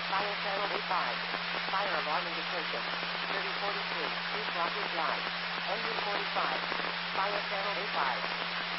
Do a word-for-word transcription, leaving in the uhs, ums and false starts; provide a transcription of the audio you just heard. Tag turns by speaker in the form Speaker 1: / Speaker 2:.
Speaker 1: Fire channel A five. Fire alarm indication. thirty forty-three. East Rocky Drive. Engine forty-five. Fire channel A five.